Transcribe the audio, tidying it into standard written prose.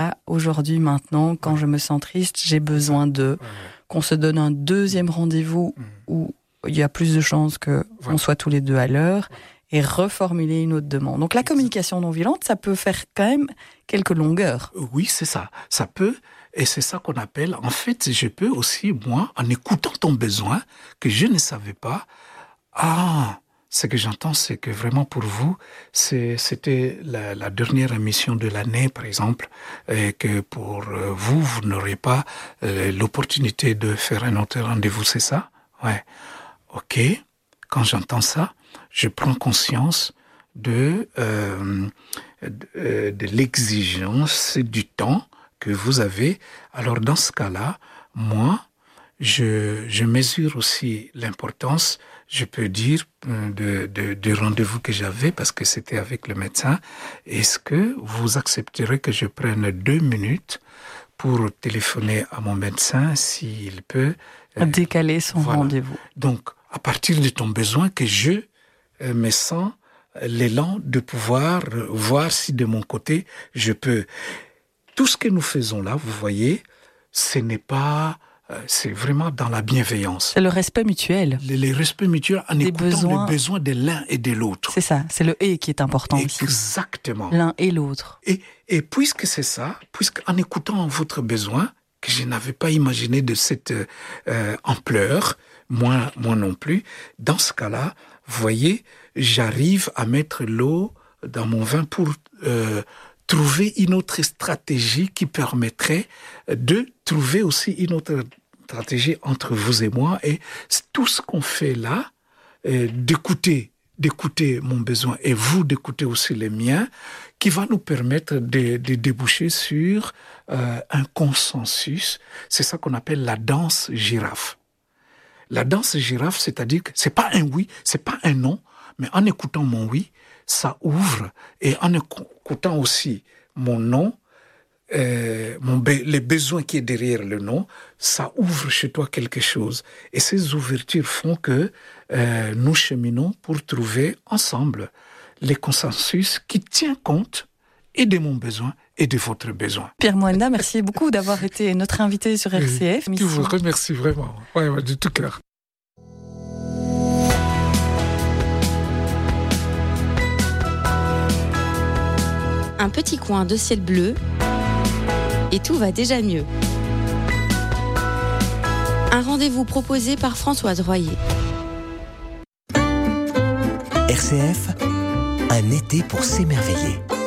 Aujourd'hui, maintenant, quand je me sens triste, j'ai besoin qu'on se donne un deuxième rendez-vous où il y a plus de chances qu'on soit tous les deux à l'heure et reformuler une autre demande. Donc la communication non violente, ça peut faire quand même quelques longueurs. Oui, c'est ça. Ça peut, et c'est ça qu'on appelle, en fait, je peux aussi, moi, en écoutant ton besoin, que je ne savais pas, ce que j'entends, c'est que vraiment pour vous, c'était la dernière émission de l'année, par exemple, et que pour vous, vous n'aurez pas l'opportunité de faire un autre rendez-vous, c'est ça? Ouais. Ok. Quand j'entends ça, je prends conscience de l'exigence du temps que vous avez. Alors, dans ce cas-là, moi, je mesure aussi l'importance, je peux dire, du rendez-vous que j'avais, parce que c'était avec le médecin. Est-ce que vous accepterez que je prenne 2 minutes pour téléphoner à mon médecin s'il peut décaler son rendez-vous. Donc, à partir de ton besoin, que je me sens l'élan de pouvoir voir si de mon côté, je peux. Tout ce que nous faisons là, vous voyez, ce n'est pas... c'est vraiment dans la bienveillance. C'est le respect mutuel. Le respect mutuel en écoutant les besoins de l'un et de l'autre. C'est ça, c'est le « et » qui est important ici. Exactement. L'un et l'autre. Et puisque c'est ça, puisqu'en écoutant votre besoin, que je n'avais pas imaginé de cette ampleur, moi non plus, dans ce cas-là, vous voyez, j'arrive à mettre l'eau dans mon vin pour trouver une autre stratégie qui permettrait de trouver aussi une autre stratégie entre vous et moi. Et tout ce qu'on fait là, d'écouter mon besoin et vous d'écouter aussi les miens, qui va nous permettre de déboucher sur un consensus. C'est ça qu'on appelle la danse girafe. La danse girafe, c'est-à-dire que c'est pas un oui, c'est pas un non, mais en écoutant mon oui, ça ouvre, et en écoutant aussi mon non, les besoins qui est derrière le non, ça ouvre chez toi quelque chose. Et ces ouvertures font que nous cheminons pour trouver ensemble les consensus qui tiennent compte et de mon besoin et de votre besoin. Pierre Mwenda, merci beaucoup d'avoir été notre invité sur RCF. Je vous remercie vraiment, de tout cœur. Un petit coin de ciel bleu et tout va déjà mieux. Un rendez-vous proposé par Françoise Royer. RCF, un été pour s'émerveiller.